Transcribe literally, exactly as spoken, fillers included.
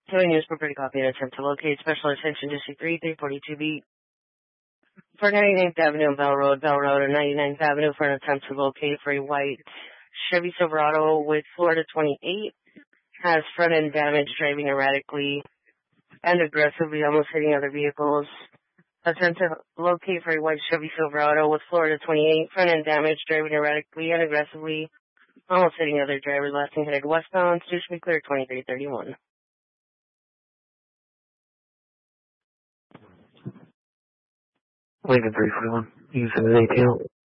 Doing news for pretty copy and attempt to locate special attention District three, three forty-two B. For ninety-ninth Avenue and Bell Road, Bell Road and ninety-ninth Avenue for an attempt to locate for a white Chevy Silverado with Florida twenty-eight. Has front end damage, driving erratically and aggressively, almost hitting other vehicles. Attempt to locate for a white Chevy Silverado with Florida twenty-eight. Front end damage, driving erratically and aggressively, almost hitting other drivers. Last thing headed westbound. Should be clear twenty-three thirty-one. Lincoln three forty-one. You can send an A T L.